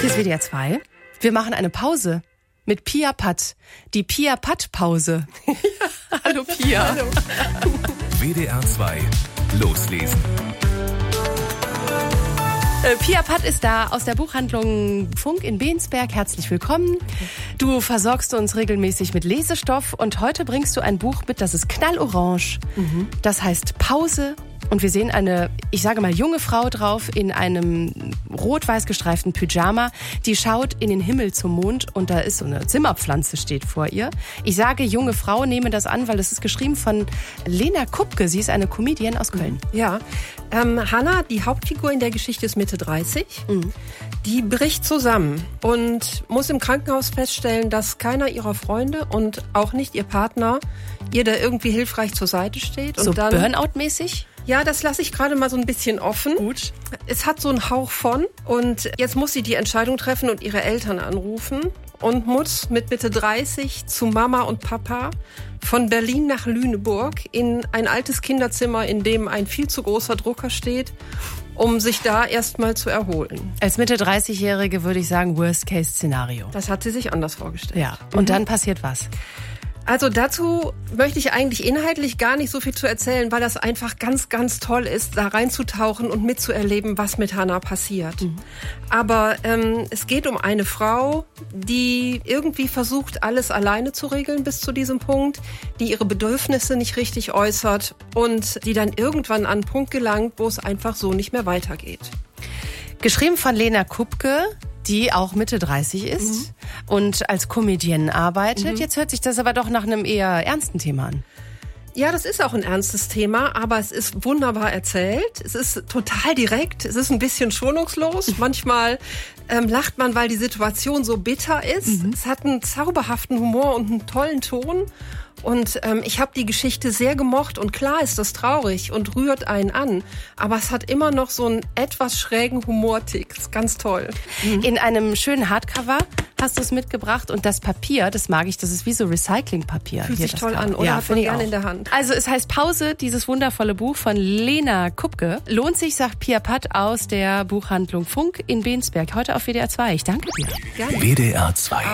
Hier ist WDR 2. Wir machen eine Pause mit Pia Patt. Die Pia Patt-Pause. Hallo Pia. Hallo. WDR 2. Loslesen. Pia Patt ist da aus der Buchhandlung Funk in Bensberg. Herzlich willkommen. Du versorgst uns regelmäßig mit Lesestoff und heute bringst du ein Buch mit, das ist knallorange. Das heißt Pause. Und wir sehen eine, ich sage mal, junge Frau drauf in einem rot-weiß gestreiften Pyjama. Die schaut in den Himmel zum Mond und da ist so eine Zimmerpflanze, steht vor ihr. Ich sage junge Frau, nehme das an, weil es ist geschrieben von Lena Kupke. Sie ist eine Comedian aus Köln. Ja, Hannah, die Hauptfigur in der Geschichte, ist Mitte 30. Die bricht zusammen und muss im Krankenhaus feststellen, dass keiner ihrer Freunde und auch nicht ihr Partner ihr da irgendwie hilfreich zur Seite steht. Und So dann, Burnout-mäßig? Ja, das lasse ich gerade mal so ein bisschen offen. Gut. Es hat so einen Hauch von und jetzt muss sie die Entscheidung treffen und ihre Eltern anrufen und muss mit Mitte 30 zu Mama und Papa von Berlin nach Lüneburg in ein altes Kinderzimmer, in dem ein viel zu großer Drucker steht, um sich da erstmal zu erholen. Als Mitte 30-Jährige würde ich sagen, Worst-Case-Szenario. Das hat sie sich anders vorgestellt. Ja, und dann passiert was? Also dazu möchte ich eigentlich inhaltlich gar nicht so viel zu erzählen, weil das einfach ganz, ganz toll ist, da reinzutauchen und mitzuerleben, was mit Hannah passiert. Aber es geht um eine Frau, die irgendwie versucht, alles alleine zu regeln bis zu diesem Punkt, die ihre Bedürfnisse nicht richtig äußert und die dann irgendwann an einen Punkt gelangt, wo es einfach so nicht mehr weitergeht. Geschrieben von Lena Kupke, die auch Mitte 30 ist und als Comedian arbeitet. Jetzt hört sich das aber doch nach einem eher ernsten Thema an. Ja, das ist auch ein ernstes Thema, aber es ist wunderbar erzählt. Es ist total direkt, es ist ein bisschen schonungslos. Manchmal lacht man, weil die Situation so bitter ist. Es hat einen zauberhaften Humor und einen tollen Ton. Und ich habe die Geschichte sehr gemocht und klar ist das traurig und rührt einen an. Aber es hat immer noch so einen etwas schrägen Humortick. Ist ganz toll. In einem schönen Hardcover hast du es mitgebracht und das Papier, das mag ich, das ist wie so Recyclingpapier. Fühlt Hier, sich das toll Cover. an, oder? Ja, Hat man finde ich gerne auch. in der Hand. Also es heißt Pause, dieses wundervolle Buch von Lena Kupke. Lohnt sich, sagt Pia Patt aus der Buchhandlung Funk in Bensberg. Heute auf WDR 2. Ich danke dir. Gerne. WDR 2.